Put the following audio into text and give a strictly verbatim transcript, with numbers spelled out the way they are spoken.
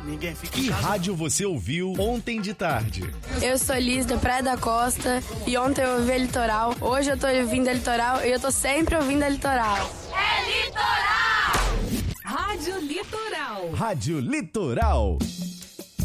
Ninguém fica Que rádio você ouviu ontem de tarde? Eu sou Liz da Praia da Costa e ontem eu ouvi a Litoral. Hoje eu tô ouvindo a Litoral e eu tô sempre ouvindo a Litoral. É Litoral! Rádio Litoral. Rádio Litoral.